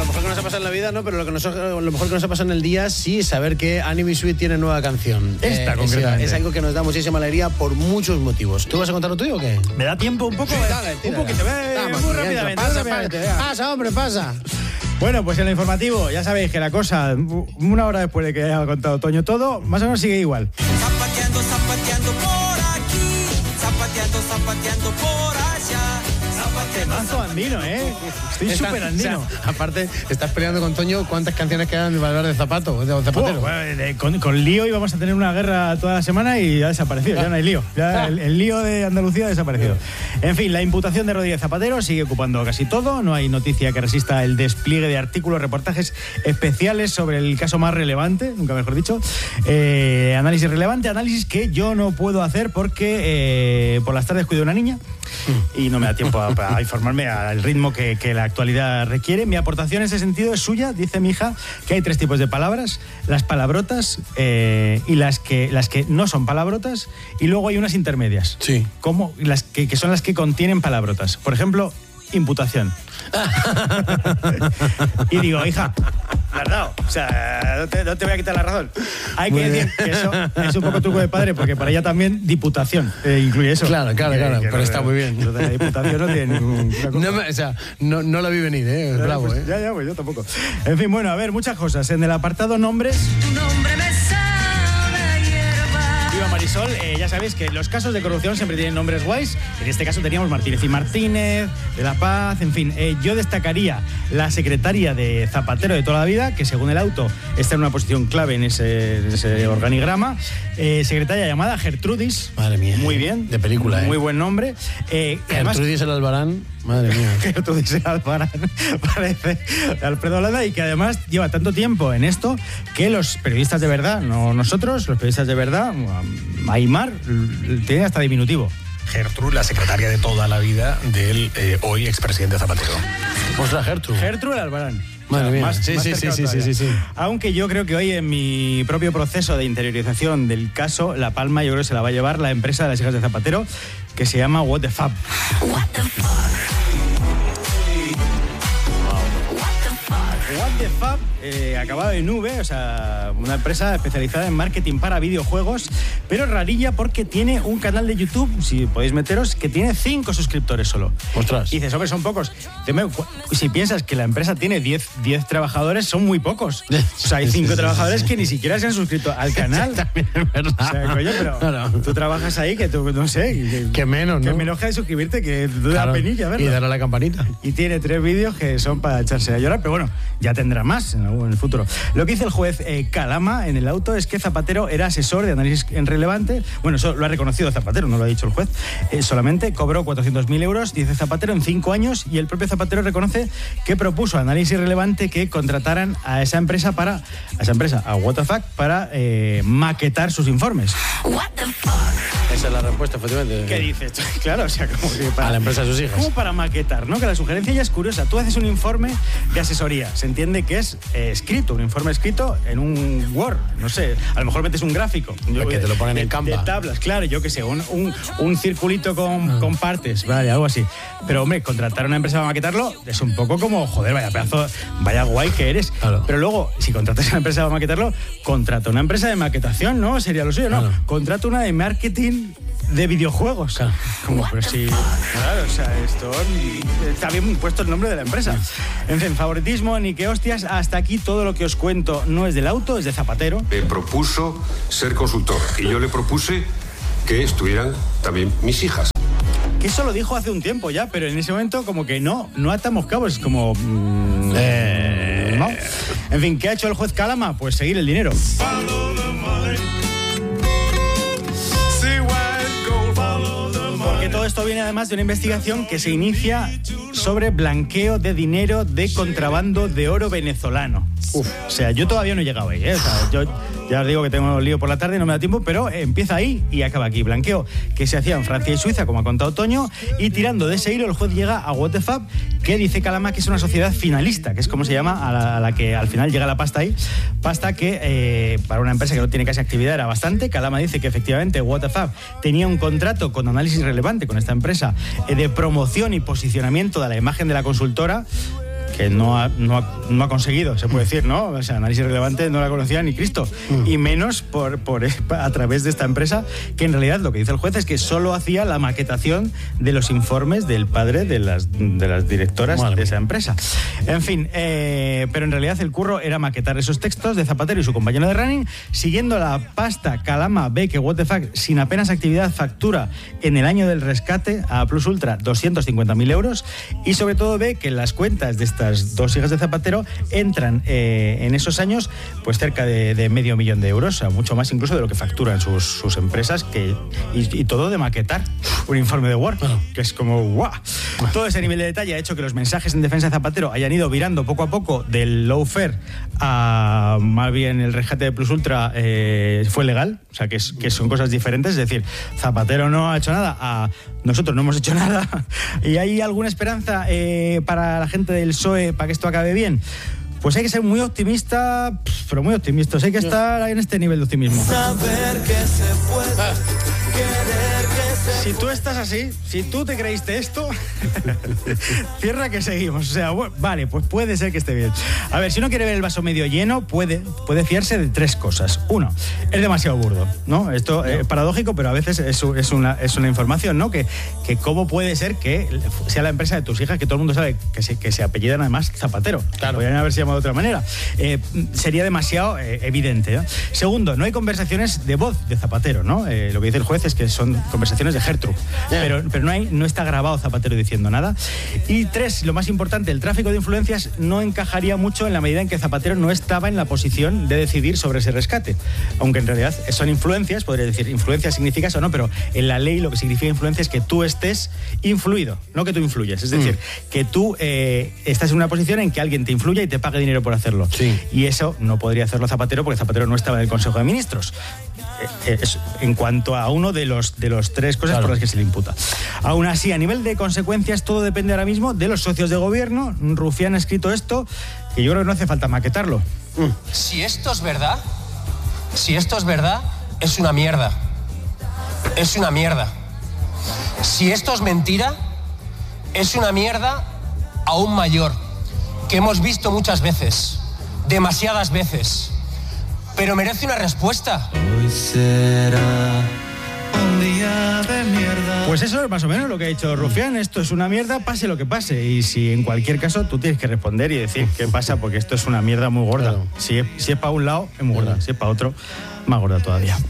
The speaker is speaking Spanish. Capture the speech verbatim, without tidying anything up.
mejor que nos ha pasado en la vida, no, pero lo, que nos, lo mejor que nos ha pasado en el día, sí, saber que Anime Suite tiene nueva canción. Esta, eh, concretamente. Es, es algo que nos da muchísima alegría por muchos motivos. ¿Tú vas a contar lo tuyo o qué? ¿Me da tiempo un poco? Sí, dale, un tira. poquito, eh, Vamos, muy dentro. rápidamente. Pasa, muy rápidamente, pasa, venga. pasa, hombre, pasa. Bueno, pues en lo informativo, ya sabéis que la cosa, una hora después de que haya contado Toño todo, más o menos sigue igual. Zapateando, zapateando por aquí, zapateando, zapateando por allá. Temazo andino, ¿eh? Estoy Está- súper andino. o sea, aparte, estás peleando con Toño. ¿Cuántas canciones quedan de hablar de zapato? De zapatero. Oh, bueno, eh, con, con lío íbamos a tener una guerra toda la semana y ya ha desaparecido, ya no hay lío. Ya el, el lío de Andalucía ha desaparecido. En fin, la imputación de Rodríguez Zapatero sigue ocupando casi todo. No hay noticia que resista el despliegue de artículos, reportajes especiales sobre el caso más relevante, nunca mejor dicho. Eh, análisis relevante, análisis que yo no puedo hacer porque eh, por las tardes cuido de una niña y no me da tiempo a, a informarme al ritmo que, que la actualidad requiere. Mi aportación en ese sentido es suya. Dice mi hija que hay tres tipos de palabras: las palabrotas eh, y las que, las que no son palabrotas, y luego hay unas intermedias. Sí. Como las que, que son las que contienen palabrotas. Por ejemplo, imputación. Y digo, hija, la has dado. O sea, no te, no te voy a quitar la razón. Hay Muy que decir bien. que eso es un poco truco de padre, porque para ella también diputación eh, incluye eso. Claro, claro, Que- claro, que pero no- está muy bien. entonces la diputación no tiene ningún... No, me- o sea, no, no la vi venir, ¿eh? Ya, Bravo, pues, ¿eh? Ya, ya, pues yo tampoco. En fin, bueno, a ver, muchas cosas. En el apartado nombres, Tu nombre me sabe a hierba. Viva Marisol, eh, ya sabéis que los casos de corrupción siempre tienen nombres guays. En este caso teníamos Martínez y Martínez, de La Paz, en fin. Eh, yo destacaría la secretaria de Zapatero de toda la vida, que según el auto está en una posición clave en ese, en ese organigrama. Eh, secretaria llamada Gertrudis. Madre mía. Muy bien. De película, ¿eh? Muy buen nombre. Eh, y además, Gertrudis el Albarán, madre mía. Gertrudis Albarán, parece Alfredo Landa, y que además lleva tanto tiempo en esto que los periodistas de verdad, no nosotros, los periodistas de verdad, Aymar, tiene hasta diminutivo. Gertrude, la secretaria de toda la vida del eh, hoy expresidente Zapatero. Ostras, Gertrude. Gertrude Albarán. Madre mía. Sí, sí, cercano sí, sí, todavía. sí, sí, sí. Aunque yo creo que hoy en mi propio proceso de interiorización del caso, la palma yo creo que se la va a llevar la empresa de las hijas de Zapatero, que se llama What the Fab. What the Fab, eh, acabado en V, o sea, una empresa especializada en marketing para videojuegos, pero rarilla porque tiene un canal de YouTube, si podéis meteros, que tiene cinco suscriptores solo. Ostras. Y dices, hombre, son pocos. Dime, cu- si piensas que la empresa tiene diez trabajadores, son muy pocos. O sea, hay cinco trabajadores que ni siquiera se han suscrito al canal. También es verdad. O sea, coño, pero Claro. tú trabajas ahí que tú, no sé... Que, Que menos, que ¿no? menos que suscribirte, que tú da Claro. penilla verlo. Y darle a la campanita. Y tiene tres vídeos que son para echarse a llorar, pero bueno, ya tendrá más en, algún- en el futuro. Lo que dice el juez eh, Calama en el auto es que Zapatero era asesor de análisis en relevante. Bueno, eso lo ha reconocido Zapatero, no lo ha dicho el juez. Eh, solamente cobró cuatrocientos mil euros, dice Zapatero, en cinco años, y el propio Zapatero reconoce que propuso a análisis relevante que contrataran a esa empresa para, a esa empresa, a What the Fuck, para eh, maquetar sus informes. Esa es la respuesta, efectivamente. ¿Qué dices? Claro, o sea, como que para... A la empresa de sus hijas. Como para maquetar, ¿no? Que la sugerencia ya es curiosa. Tú haces un informe de asesoría. Se entiende que es eh, escrito, un informe escrito en un Word. No sé, a lo mejor metes un gráfico. Pues que te lo ponen de, en Canva. De tablas, claro, yo qué sé, un, un, un circulito con, Ah. con partes, vale, algo así. Pero, hombre, contratar a una empresa para maquetarlo es un poco como, joder, vaya pedazo, vaya guay que eres. Claro. Pero luego, si contratas a una empresa para maquetarlo, contrata una empresa de maquetación, ¿no? Sería lo suyo, ¿no? Claro. Contrata una de marketing de videojuegos. Claro. Como, pero sí, claro, o sea, esto está bien puesto el nombre de la empresa. En fin, favoritismo, ni qué hostias. Hasta aquí todo lo que os cuento no es del auto, es de Zapatero. Me propuso ser consultor y yo le propuse que estuvieran también mis hijas. Que eso lo dijo hace un tiempo ya, pero en ese momento como que no, no atamos cabos, como... mm, eh, ¿no? En fin, ¿qué ha hecho el juez Calama? Pues seguir el dinero. Porque todo esto viene además de una investigación que se inicia sobre blanqueo de dinero de contrabando de oro venezolano. Uf, o sea, yo todavía no he llegado ahí, ¿eh? O sea, yo ya os digo que tengo lío por la tarde, no me da tiempo, pero empieza ahí y acaba aquí. Blanqueo que se hacía en Francia y Suiza, como ha contado Toño, y tirando de ese hilo el juez llega a What the Fab, que dice Calama que es una sociedad finalista, que es como se llama a la, a la que al final llega la pasta ahí. Pasta que eh, para una empresa que no tiene casi actividad era bastante. Calama dice que efectivamente What the Fab tenía un contrato con análisis relevante con esta empresa eh, de promoción y posicionamiento de la imagen de la consultora, que no ha, no, ha, no ha conseguido, se puede decir, ¿no? O sea, análisis relevante no la conocía ni Cristo, mm. y menos por, por a través de esta empresa, que en realidad lo que dice el juez es que solo hacía la maquetación de los informes del padre de las, de las directoras Madre de esa empresa. En fin, eh, pero en realidad el curro era maquetar esos textos de Zapatero y su compañero de running, siguiendo la pasta Calama ve que what the fuck, sin apenas actividad, factura en el año del rescate a Plus Ultra doscientos cincuenta mil euros, y sobre todo ve que las cuentas de estas dos hijas de Zapatero entran eh, en esos años pues cerca de, de medio millón de euros, o sea, mucho más incluso de lo que facturan sus, sus empresas, que, y, y todo de maquetar un informe de Word, bueno, que es como guau. Bueno. Todo ese nivel de detalle ha hecho que los mensajes en defensa de Zapatero hayan ido virando poco a poco del lawfare a más bien el rescate de Plus Ultra eh, fue legal, o sea que, es, que son cosas diferentes, es decir, Zapatero no ha hecho nada, a nosotros no hemos hecho nada. ¿Y hay alguna esperanza eh, para la gente del P S O E para que esto acabe bien? Pues hay que ser muy optimista, pero muy optimistas. Hay que estar en este nivel de optimismo. Saber que se puede, querer que se Si tú estás así, si tú te creíste esto, cierra que seguimos. O sea, bueno, vale, pues puede ser que esté bien. A ver, si uno quiere ver el vaso medio lleno, puede, puede fiarse de tres cosas. Uno, es demasiado burdo, ¿no? Esto es paradójico, pero a veces es, es, una, es una información, ¿no? Que, que cómo puede ser que sea la empresa de tus hijas, que todo el mundo sabe que se, que se apellidan además Zapatero. Claro. Podrían haberse llamado de otra manera. Eh, sería demasiado eh, evidente, ¿no? Segundo, no hay conversaciones de voz de Zapatero, ¿no? Eh, lo que dice el juez es que son conversaciones de Gertrude, yeah. pero, pero no, hay, no está grabado Zapatero diciendo nada. Y tres, lo más importante, el tráfico de influencias no encajaría mucho en la medida en que Zapatero no estaba en la posición de decidir sobre ese rescate, aunque en realidad son influencias, podría decir, influencia significa eso, ¿no? Pero en la ley lo que significa influencia es que tú estés influido, no que tú influyes, es decir, mm. que tú eh, estás en una posición en que alguien te influya y te pague dinero por hacerlo. Sí. Y eso no podría hacerlo Zapatero porque Zapatero no estaba en el Consejo de Ministros. Eh, es, en cuanto a uno de los, de los tres cosas claro. por las que se le imputa. Aún así, a nivel de consecuencias, todo depende ahora mismo de los socios de gobierno. Rufián ha escrito esto, que yo creo que no hace falta maquetarlo. Mm. Si esto es verdad, si esto es verdad, es una mierda. Es una mierda. Si esto es mentira, es una mierda aún mayor, que hemos visto muchas veces, demasiadas veces, pero merece una respuesta. Hoy será un día de mierda. Pues eso es más o menos lo que ha dicho Rufián. Esto es una mierda, pase lo que pase. Y si en cualquier caso tú tienes que responder y decir qué pasa, porque esto es una mierda muy gorda. Claro. Si es, si es para un lado, es muy gorda. Si es para otro, más gorda todavía.